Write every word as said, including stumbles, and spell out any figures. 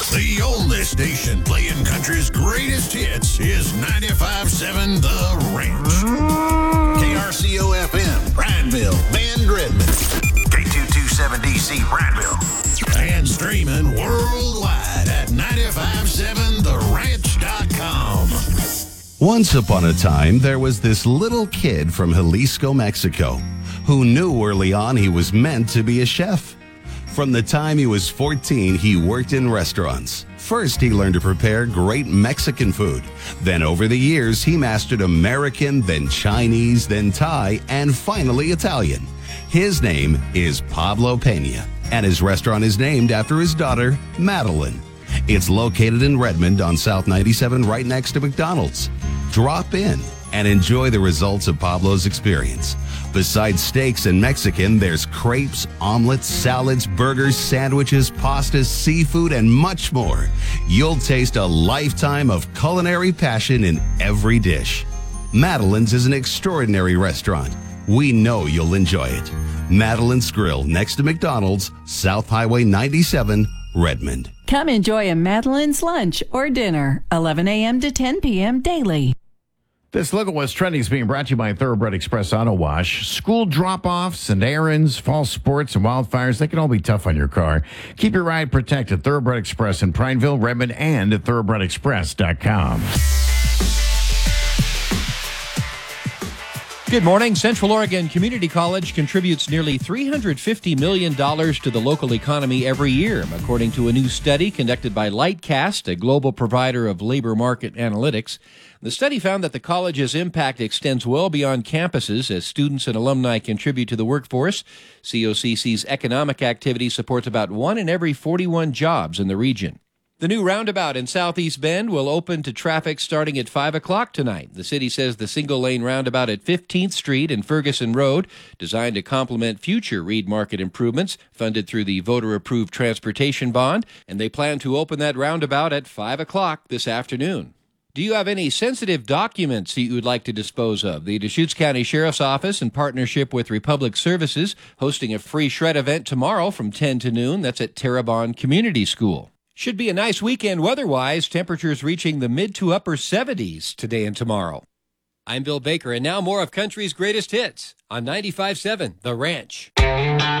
The oldest station playing country's greatest hits is ninety-five point seven The Ranch. K R C O F M, Prattville, Van Redmond. K two twenty-seven D C, Prattville. And streaming worldwide at ninety-five point seven the ranch dot com. Once upon a time, there was this little kid from Jalisco, Mexico, who knew early on he was meant to be a chef. From the time he was fourteen, he worked in restaurants. First, he learned to prepare great Mexican food. Then over the years, he mastered American, then Chinese, then Thai, and finally Italian. His name is Pablo Pena, and his restaurant is named after his daughter, Madeline. It's located in Redmond on South ninety-seven, right next to McDonald's. Drop in and enjoy the results of Pablo's experience. Besides steaks and Mexican, there's crepes, omelets, salads, burgers, sandwiches, pastas, seafood, and much more. You'll taste a lifetime of culinary passion in every dish. Madeline's is an extraordinary restaurant. We know you'll enjoy it. Madeline's Grill, next to McDonald's, South Highway ninety-seven, Redmond. Come enjoy a Madeline's lunch or dinner, eleven a.m. to ten p.m. daily. This Local West Trending is being brought to you by Thoroughbred Express Auto Wash. School drop-offs and errands, fall sports, and wildfires, they can all be tough on your car. Keep your ride protected. Thoroughbred Express in Prineville, Redmond, and at thoroughbred express dot com. Good morning. Central Oregon Community College contributes nearly three hundred fifty million dollars to the local economy every year, according to a new study conducted by Lightcast, a global provider of labor market analytics. The study found that the college's impact extends well beyond campuses as students and alumni contribute to the workforce. C O C C's economic activity supports about one in every forty-one jobs in the region. The new roundabout in Southeast Bend will open to traffic starting at five o'clock tonight. The city says the single-lane roundabout at fifteenth Street and Ferguson Road, designed to complement future Reed Market improvements, funded through the voter-approved transportation bond, and they plan to open that roundabout at five o'clock this afternoon. Do you have any sensitive documents that you would like to dispose of? The Deschutes County Sheriff's Office, in partnership with Republic Services, hosting a free shred event tomorrow from ten to noon. That's at Terrebonne Community School. Should be a nice weekend weather-wise, temperatures reaching the mid to upper seventies today and tomorrow. I'm Bill Baker, and now more of country's greatest hits on ninety-five point seven The Ranch.